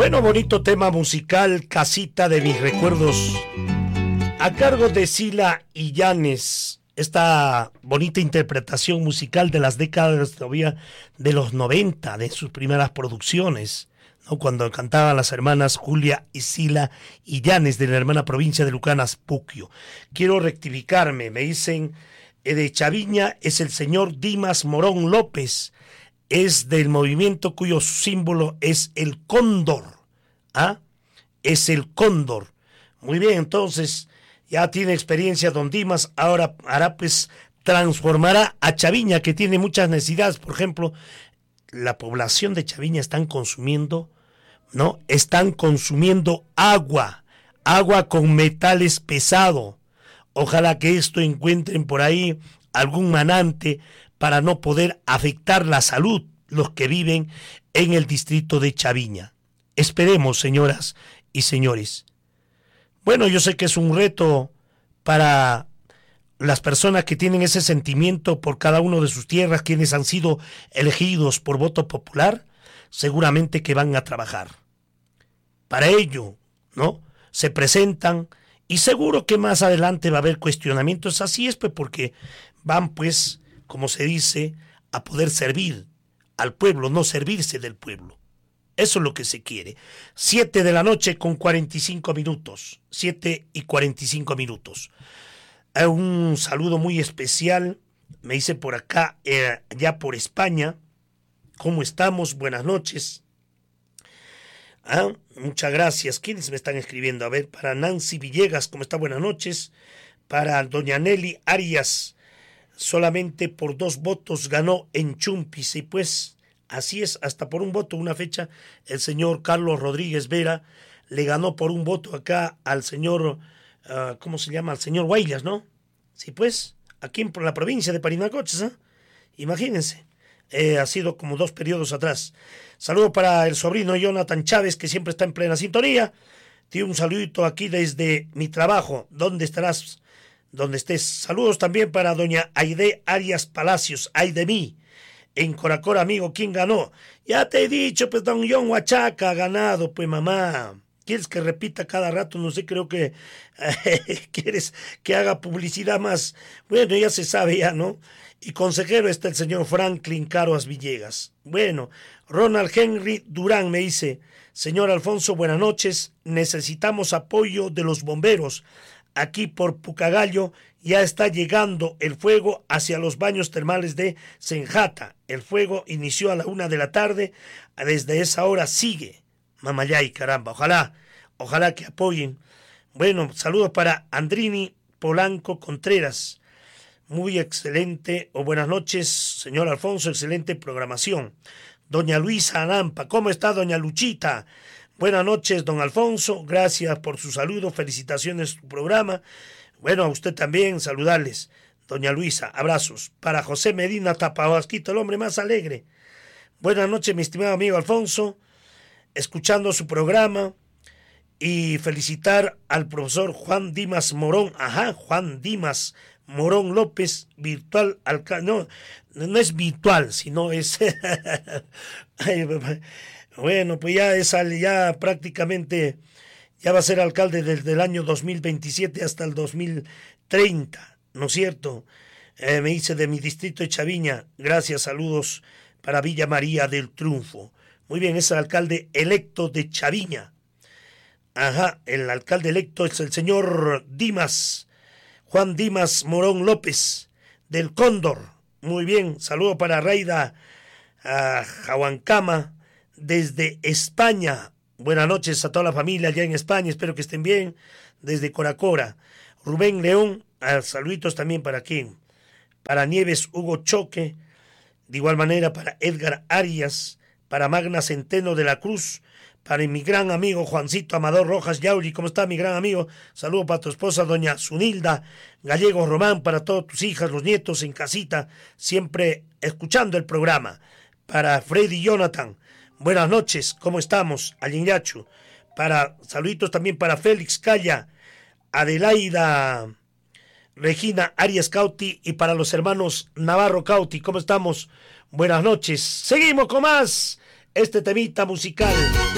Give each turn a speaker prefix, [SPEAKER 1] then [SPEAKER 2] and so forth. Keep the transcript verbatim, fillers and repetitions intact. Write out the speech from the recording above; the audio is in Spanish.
[SPEAKER 1] Bueno, bonito tema musical, Casita de mis recuerdos, a cargo de Sila Illanes. Esta bonita interpretación musical de las décadas todavía de los noventa, de sus primeras producciones, ¿no? Cuando cantaban las hermanas Julia y Sila Illanes, de la hermana provincia de Lucanas, Puquio. Quiero rectificarme, me dicen eh, de Chaviña es el señor Dimas Morón López, es del movimiento cuyo símbolo es el cóndor. ¿Ah? Es el cóndor. Muy bien, entonces ya tiene experiencia don Dimas, ahora hará pues, transformará a Chaviña, que tiene muchas necesidades. Por ejemplo, la población de Chaviña están consumiendo, ¿no? Están consumiendo agua, agua con metales pesados. Ojalá que esto encuentren por ahí algún manante para no poder afectar la salud los que viven en el distrito de Chaviña. Esperemos, señoras y señores. Bueno, yo sé que es un reto para las personas que tienen ese sentimiento por cada uno de sus tierras, quienes han sido elegidos por voto popular, seguramente que van a trabajar. Para ello, ¿no? Se presentan y seguro que más adelante va a haber cuestionamientos. Así es, pues, porque van, pues, como se dice, a poder servir al pueblo, no servirse del pueblo. Eso es lo que se quiere. Siete de la noche con cuarenta y cinco minutos. Siete y cuarenta y cinco minutos. Eh, un saludo muy especial. Me dice por acá, eh, ya por España. ¿Cómo estamos? Buenas noches. Ah, muchas gracias. ¿Quiénes me están escribiendo? A ver, para Nancy Villegas, ¿cómo está? Buenas noches. Para doña Nelly Arias, solamente por dos votos ganó en Chumpis. Y pues así es, hasta por un voto, una fecha, el señor Carlos Rodríguez Vera le ganó por un voto acá al señor, uh, ¿cómo se llama? Al señor Guaylas, ¿no? Sí, pues, aquí en la provincia de Parinacochas, ¿eh? Imagínense, eh, ha sido como dos periodos atrás. Saludo para el sobrino Jonathan Chávez, que siempre está en plena sintonía. Tío, un saludito aquí desde mi trabajo. ¿Dónde estarás? Donde estés. Saludos también para doña Aide Arias Palacios, ay de mí. En Coracora, amigo, ¿quién ganó? Ya te he dicho, pues, don John Huachaca ha ganado, pues, mamá. ¿Quieres que repita cada rato? No sé, creo que eh, quieres que haga publicidad más. Bueno, ya se sabe ya, ¿no? Y consejero está el señor Franklin Caroas Villegas. Bueno, Ronald Henry Durán me dice, señor Alfonso, buenas noches. Necesitamos apoyo de los bomberos. Aquí por Pucagallo ya está llegando el fuego hacia los baños termales de Senjata. El fuego inició a la una de la tarde. Desde esa hora sigue. Mamayay, caramba. Ojalá, ojalá que apoyen. Bueno, saludos para Andrini Polanco Contreras. Muy excelente, o buenas noches, señor Alfonso, excelente programación. Doña Luisa Anampa, ¿cómo está doña Luchita? Buenas noches, don Alfonso, gracias por su saludo, felicitaciones por su programa. Bueno, a usted también, saludarles. Doña Luisa, abrazos. Para José Medina Tapabasquito, el hombre más alegre. Buenas noches, mi estimado amigo Alfonso, escuchando su programa y felicitar al profesor Juan Dimas Morón, ajá, Juan Dimas Morón López, virtual alcalde, no, no es virtual, sino es... Bueno, pues ya es ya prácticamente, ya va a ser alcalde desde el año dos mil veintisiete hasta el dos mil treinta, ¿no es cierto? Eh, me dice de mi distrito de Chaviña, gracias, saludos para Villa María del Triunfo. Muy bien, es el alcalde electo de Chaviña. Ajá, el alcalde electo es el señor Dimas, Juan Dimas Morón López, del Cóndor. Muy bien, saludo para Raida uh, Jahuancama, desde España. Buenas noches a toda la familia allá en España, espero que estén bien. Desde Coracora. Rubén León, uh, saluditos también para quién. Para Nieves Hugo Choque, de igual manera para Edgar Arias, para Magna Centeno de la Cruz, para mi gran amigo Juancito Amador Rojas Yauli. ¿Cómo está mi gran amigo? Saludo para tu esposa doña Zunilda Gallego Román, para todas tus hijas, los nietos en casita, siempre escuchando el programa. Para Freddy Jonathan, buenas noches, ¿cómo estamos? Alinyachu. Para saluditos también para Félix Calla, Adelaida Regina Arias Cauti y para los hermanos Navarro Cauti, ¿cómo estamos? Buenas noches. Seguimos con más este temita musical.